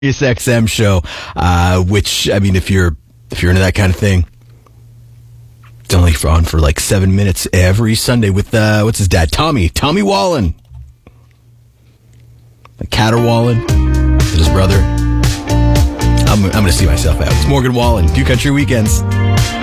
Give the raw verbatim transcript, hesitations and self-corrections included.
Sirius X M show, uh, which, I mean, if you're if you're into that kind of thing, it's only on for like seven minutes every Sunday with, uh, what's his dad? Tommy. Tommy Wallen. Caterwallen. His brother. I'm, I'm going to see myself out. It's Morgan Wallen. Few Country Weekends.